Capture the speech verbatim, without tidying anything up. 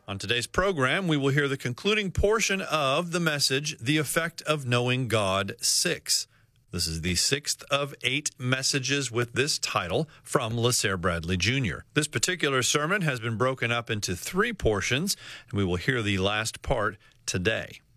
On today's program, we will hear the concluding portion of the message, The Effect of Knowing God six. This is the sixth of eight messages with this title from LaSare Bradley Junior This particular sermon has been broken up into three portions, and we will hear the last part today.